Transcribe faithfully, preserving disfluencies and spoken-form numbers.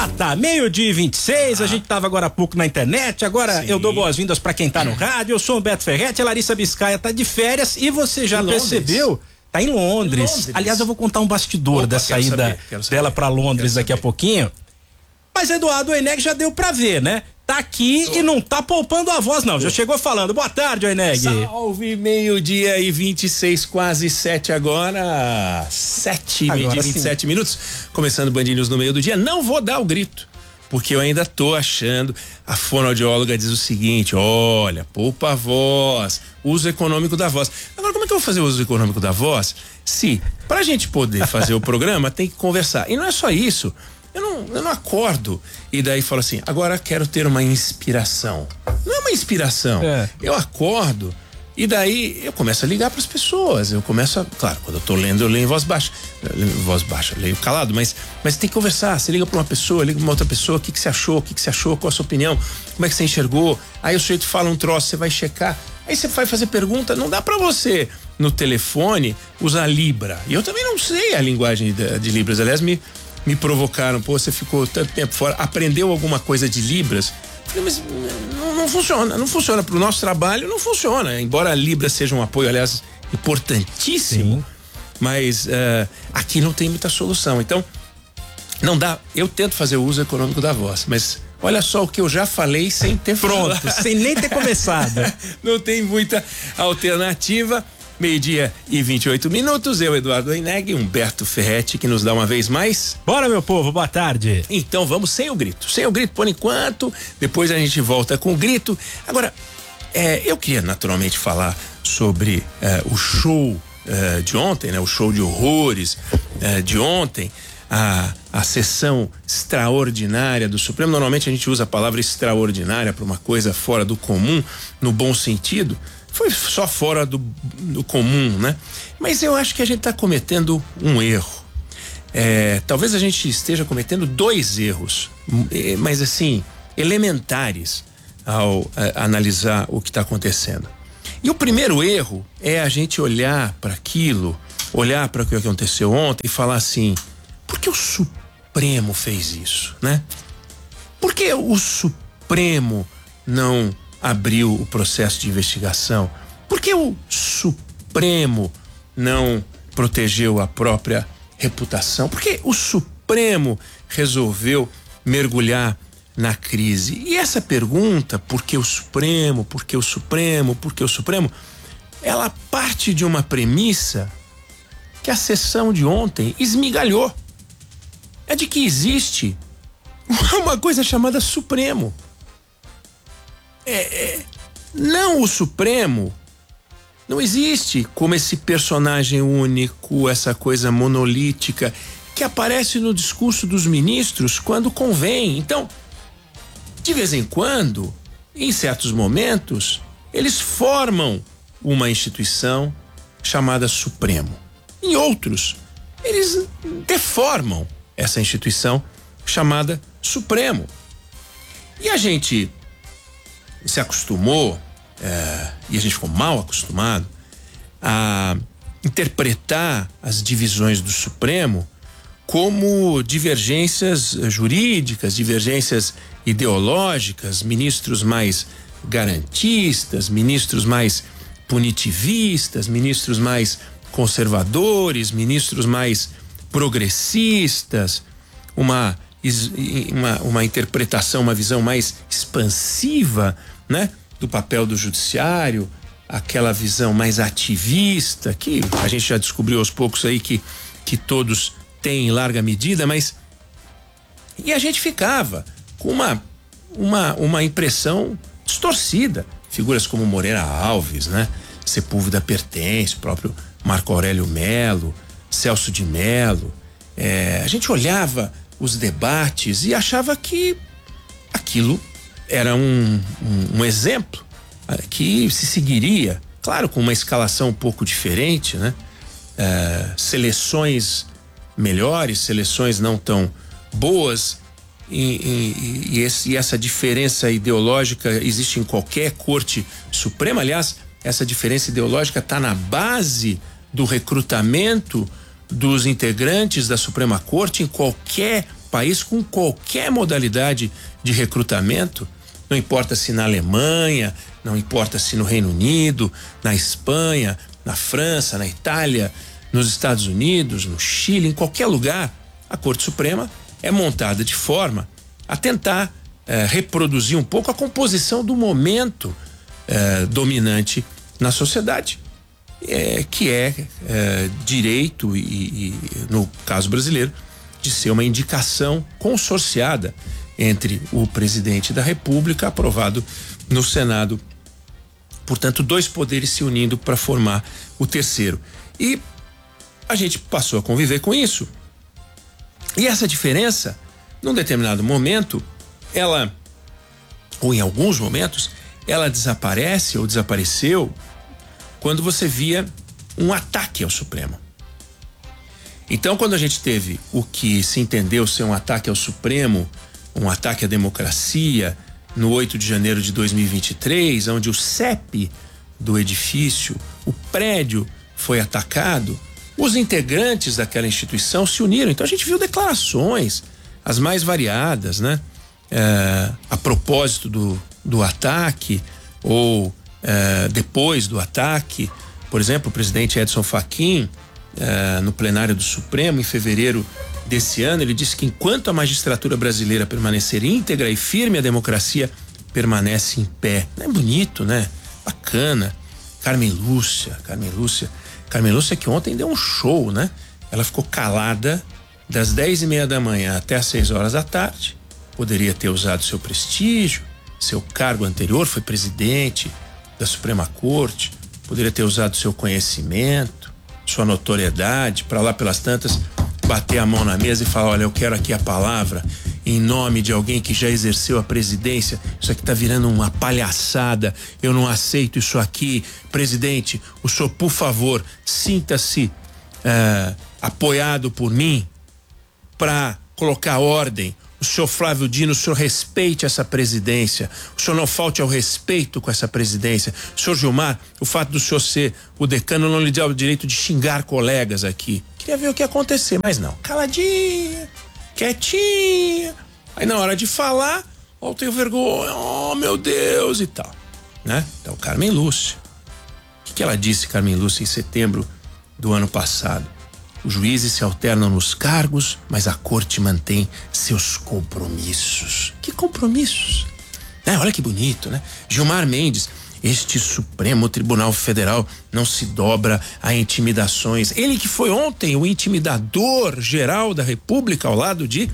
Ah, tá. Meio-dia e vinte e seis, ah. a gente tava agora há pouco na internet, agora Sim. eu dou boas-vindas pra quem tá no rádio. Eu sou o Beto Ferretti, a Larissa Biscaia tá de férias e você já em percebeu? Londres. Tá em Londres. Londres. Aliás, eu vou contar um bastidor Opa, da saída saber, saber, dela pra Londres daqui a pouquinho. Mas Eduardo Oineg já deu pra ver, né? Tá aqui oh. e não tá poupando a voz, não. Já chegou falando. Boa tarde, Oineg. Salve, meio-dia e vinte e seis, quase sete agora. Sete, meio-dia e vinte e sete minutos. Começando o Band News no meio do dia. Não vou dar o grito, porque eu ainda tô achando. A fonoaudióloga diz o seguinte: olha, poupa a voz, uso econômico da voz. Agora, como é que eu vou fazer o uso econômico da voz? Se, pra gente poder fazer o programa, tem que conversar. E não é só isso. Eu não, eu não acordo e daí falo assim, agora quero ter uma inspiração. Não é uma inspiração. É. Eu acordo e daí eu começo a ligar para as pessoas. Eu começo a, claro, quando eu tô lendo, eu leio em voz baixa. Em voz baixa, eu leio calado, mas, mas tem que conversar. Você liga para uma pessoa, liga para uma outra pessoa, o que, que você achou, o que, que você achou, qual a sua opinião, como é que você enxergou. Aí o sujeito fala um troço, você vai checar. Aí você vai fazer pergunta, não dá para você no telefone usar Libra. E eu também não sei a linguagem de, de Libras. Aliás, me me provocaram, pô, você ficou tanto tempo fora, aprendeu alguma coisa de Libras? Falei, mas não, não funciona, não funciona pro nosso trabalho, não funciona, embora a Libra seja um apoio, aliás, importantíssimo, Sim. mas uh, aqui não tem muita solução, então não dá, eu tento fazer o uso econômico da voz, mas olha só o que eu já falei sem ter Pronto, falado. sem nem ter começado. Não tem muita alternativa. Meio-dia e vinte e oito minutos, eu, Eduardo Oineg, Humberto Ferretti, que nos dá uma vez mais. Bora, meu povo, boa tarde. Então vamos sem o grito, sem o grito por enquanto, depois a gente volta com o grito. Agora, é, eu queria naturalmente falar sobre é, o show é, de ontem, né? O show de horrores é, de ontem, a, a sessão extraordinária do Supremo. Normalmente a gente usa a palavra extraordinária para uma coisa fora do comum, no bom sentido. Foi só fora do, do comum, né? Mas eu acho que a gente está cometendo um erro. É, talvez a gente esteja cometendo dois erros, mas assim, elementares ao a, analisar o que está acontecendo. E o primeiro erro é a gente olhar para aquilo, olhar para o que aconteceu ontem e falar assim, por que o Supremo fez isso, né? Por que o Supremo não abriu o processo de investigação? Por que o Supremo não protegeu a própria reputação? Por que o Supremo resolveu mergulhar na crise? E essa pergunta, por que o Supremo, por que o Supremo, por que o Supremo, ela parte de uma premissa que a sessão de ontem esmigalhou. É de que existe uma coisa chamada Supremo. É, é, não o Supremo, não existe como esse personagem único, essa coisa monolítica que aparece no discurso dos ministros quando convém. Então, de vez em quando, em certos momentos, eles formam uma instituição chamada Supremo. Em outros, eles deformam essa instituição chamada Supremo. E a gente se acostumou, é, e a gente ficou mal acostumado a interpretar as divisões do Supremo como divergências jurídicas, divergências ideológicas, ministros mais garantistas, ministros mais punitivistas, ministros mais conservadores, ministros mais progressistas, uma, uma, uma interpretação, uma visão mais expansiva, né, do papel do judiciário, aquela visão mais ativista que a gente já descobriu aos poucos aí que, que todos têm em larga medida, mas e a gente ficava com uma, uma, uma impressão distorcida. Figuras como Moreira Alves, né, Sepúlveda Pertence, o próprio Marco Aurélio Melo, Celso de Mello, é, a gente olhava os debates e achava que aquilo era um, um, um exemplo que se seguiria, claro, com uma escalação um pouco diferente, né? É, seleções melhores, seleções não tão boas, e, e, e, esse, e essa diferença ideológica existe em qualquer corte suprema. Aliás, essa diferença ideológica está na base do recrutamento dos integrantes da Suprema Corte em qualquer país com qualquer modalidade de recrutamento, não importa se na Alemanha, não importa se no Reino Unido, na Espanha, na França, na Itália, nos Estados Unidos, no Chile, em qualquer lugar, a Corte Suprema é montada de forma a tentar eh, reproduzir um pouco a composição do momento eh, dominante na sociedade, eh, que é eh, direito e, e, no caso brasileiro, de ser uma indicação consorciada entre o presidente da República, aprovado no Senado. Portanto, dois poderes se unindo para formar o terceiro. E a gente passou a conviver com isso. E essa diferença, num determinado momento, ela, ou em alguns momentos, ela desaparece ou desapareceu quando você via um ataque ao Supremo. Então, quando a gente teve o que se entendeu ser um ataque ao Supremo, um ataque à democracia, no oito de janeiro de dois mil e vinte e três, onde o C E P do edifício, o prédio, foi atacado, os integrantes daquela instituição se uniram. Então a gente viu declarações, as mais variadas, né? É, a propósito do, do ataque ou é, depois do ataque. Por exemplo, o presidente Edson Fachin, é, no plenário do Supremo, em fevereiro desse ano, ele disse que enquanto a magistratura brasileira permanecer íntegra e firme, a democracia permanece em pé. Não é bonito, né? Bacana. Carmen Lúcia, Carmen Lúcia, Carmen Lúcia que ontem deu um show, né? Ela ficou calada das dez e meia da manhã até as seis horas da tarde. Poderia ter usado seu prestígio, seu cargo anterior, foi presidente da Suprema Corte, poderia ter usado seu conhecimento, sua notoriedade, para lá pelas tantas bater a mão na mesa e falar: olha, eu quero aqui a palavra em nome de alguém que já exerceu a presidência. Isso aqui tá virando uma palhaçada, eu não aceito isso aqui. Presidente, o senhor, por favor, sinta-se uh, apoiado por mim para colocar ordem. O senhor Flávio Dino, o senhor respeite essa presidência, o senhor não falte ao respeito com essa presidência. O senhor Gilmar, o fato do senhor ser o decano não lhe dá o direito de xingar colegas aqui. Queria ver o que ia acontecer, mas não. Caladinha, quietinha. Aí na hora de falar, ó, eu tenho vergonha, oh meu Deus e tal, né? Então, Carmen Lúcia. O que, que ela disse, Carmen Lúcia, em setembro do ano passado? Os juízes se alternam nos cargos, mas a corte mantém seus compromissos. Que compromissos? É, olha que bonito, né? Gilmar Mendes: este Supremo Tribunal Federal não se dobra a intimidações. Ele que foi ontem o intimidador geral da República ao lado de